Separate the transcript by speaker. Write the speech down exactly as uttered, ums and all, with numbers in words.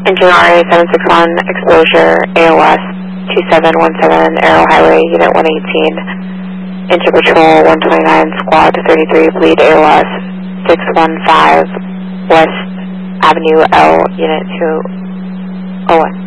Speaker 1: Engine R A seven six one, exposure A O S two seven one seven, Arrow Highway, Unit one eighteen, Inter Patrol one twenty-nine, Squad thirty-three, bleed A O S six one five, West Avenue L, Unit two oh one.